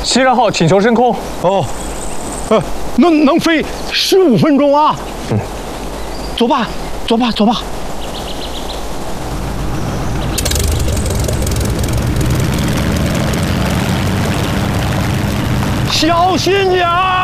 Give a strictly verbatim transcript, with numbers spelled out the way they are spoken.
西然号请求升空。 哦，呃，能能飞十五分钟啊。嗯，走吧，走吧，走吧。小心点儿。